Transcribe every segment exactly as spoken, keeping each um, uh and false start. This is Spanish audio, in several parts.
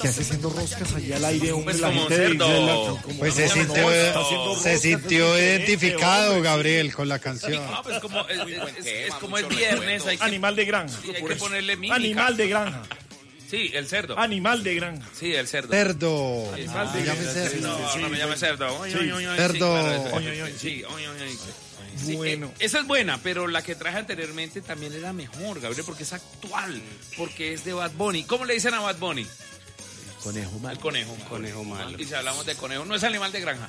¿Qué hace haciendo roscas allá al aire, hombre? Pues La como gente de cerdo. Isla- como- Pues se no, sintió, no, está haciendo se roscas, sintió es identificado, hombre. Gabriel, con la canción. No, pues como es, es- es- es como es mucho viernes, recuerdo. hay que, Animal de granja. sí, hay que ponerle mímica. Animal de granja. Sí, el cerdo. Animal de granja. Sí, el cerdo. Cerdo. Animal de Se llama granja. cerdo. No, no me llame cerdo. Oy, oy, oy, oy, Cerdo. sí, claro, eso- Oy, oy, oy, sí, oy, oy, oy. Sí, Bueno. eh, esa es buena, pero la que traje anteriormente también era mejor, Gabriel, porque es actual, porque es de Bad Bunny. ¿Cómo le dicen a Bad Bunny? Conejo El malo. conejo. malo. Conejo malo. Y si hablamos de conejo, no es animal de granja.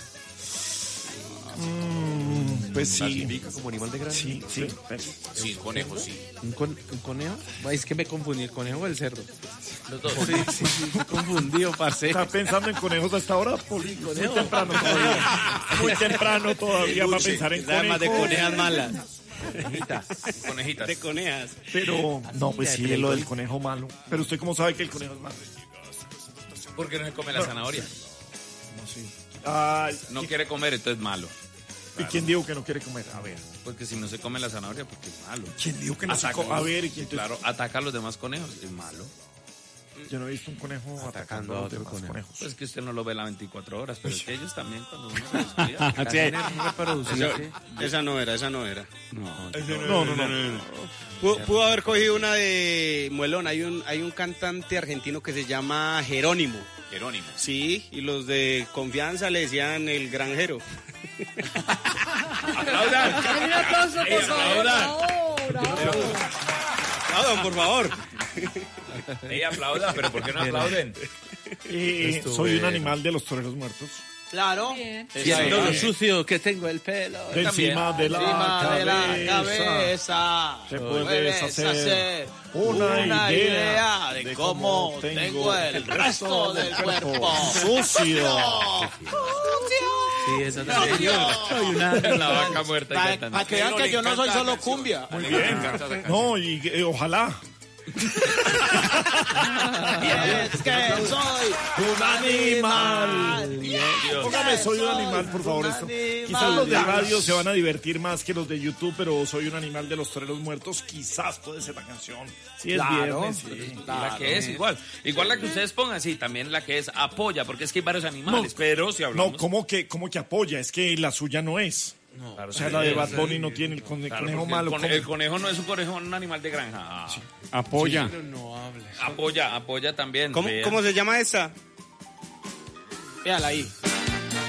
Pues sí. ¿Clasifica como animal de granja? Sí, sí. Sí, conejo, sí. ¿Un, con- un conejo? Ay, es que me confundí, ¿el conejo o el cerdo? Los dos. Sí, sí, sí, confundido, parce. ¿Está pensando en conejos hasta ahora, Poli? Muy temprano todavía. Muy temprano todavía para pensar en Además de conejos. conejas malas. Conejitas. De conejas. Pero, no, pues sí, es lo del conejo malo. Pero usted cómo sabe que el conejo es malo. ¿Por qué no se come la zanahoria? ¿Cómo así? Ay, No quiere comer, entonces es malo. ¿y quién dijo que no quiere comer? A ver. Porque si no se come la zanahoria, porque es malo. ¿Quién dijo que no se Ataca- co- A ver, ¿y quién te- Claro, ataca a los demás conejos, es malo. Yo no he visto un conejo atacando a los demás conejos. Pues que usted no lo ve las veinticuatro horas, pero es que ellos también cuando uno se descuida. Sí. reproducir. Esa, esa no era, esa no era. No, No, no, no. Pudo, pudo haber cogido una de Muelón. Hay un, hay un cantante argentino que se llama Jerónimo. Jerónimo. Sí, y los de confianza le decían el granjero. ¡Aplaudan! Un aplauso, por favor. aplaudan. Aplaudan, por favor. Ey, aplaudan, pero ¿por qué no aplauden? Eh, soy un animal de los toreros muertos. Claro. Bien. Siendo lo sucio que tengo el pelo. De encima de la Encima de la cabeza. cabeza. Te puedes puedes hacer hacer una idea idea de cómo tengo el resto del cuerpo. Sucio. Sí, esa también. Soy una... La vaca muerta y Para cantando. que vean que yo no soy solo cumbia. Muy bien. No, y eh, ojalá. Y es que soy un animal. Póngame, soy un animal, por favor. Esto. Quizás los de radio se van a divertir más que los de YouTube, pero soy un animal de los toreros muertos. Quizás puede ser la canción. Sí, es Claro. viernes. Sí. La que es igual. Igual la que ustedes pongan, sí, también la que es apoya, porque es que hay varios animales, pero si hablamos... No, ¿cómo que, ¿cómo que apoya? Es que la suya no es. Claro, O sea, sí, la de sí, Bad sí. Bunny no tiene el cone- Claro, conejo porque malo. El, cone- ¿cómo? el conejo no es un conejo, un animal de granja. Ah. Apoya. Apoya, apoya también. ¿Cómo, vea. ¿Cómo se llama esa? Véala ahí.